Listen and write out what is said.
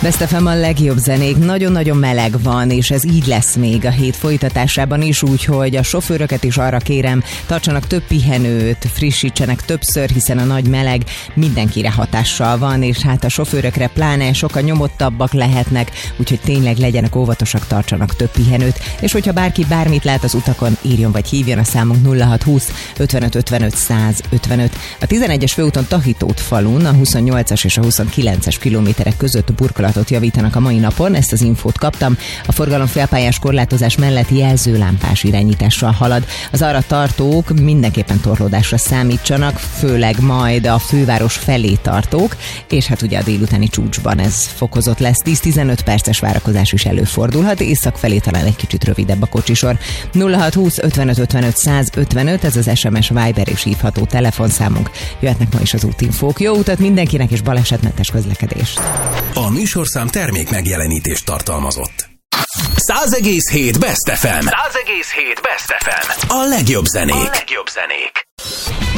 Best FM a legjobb zenék, nagyon-nagyon meleg van, és ez így lesz még a hét folytatásában is, úgyhogy a sofőröket is arra kérem, tartsanak több pihenőt, frissítsenek többször, hiszen a nagy meleg mindenkire hatással van, és hát a sofőrökre pláne sokkal nyomottabbak lehetnek, úgyhogy tényleg legyenek óvatosak, tartsanak több pihenőt, és hogyha bárki bármit lát az utakon, írjon vagy hívjon, a számunk 0620 55 55 155. A 11-es főúton Tahitót falun, a 28-as és a 29-es kilométerek között burkolatot javítanak a mai napon, ezt az infót kaptam. A forgalom félpályás korlátozás mellett jelzőlámpás irányítással halad. Az arra tartók mindenképpen torlódásra számítsanak, főleg majd a főváros felé tartók, és hát ugye a délutáni csúcsban ez fokozott lesz. 10-15 perces várakozás is előfordulhat, észak felé talán egy kicsit rövidebb a kocsisor. 0620 55 55 155, ez az SMS, Viber és hívható telefonszámunk. Jöhetnek ma is az útinfók. Jó utat mindenkinek, és balesetmentes közlekedést. A műsorszám termék megjelenítést tartalmazott. 100,7 Best FM. 100,7 Best FM. A legjobb zenék.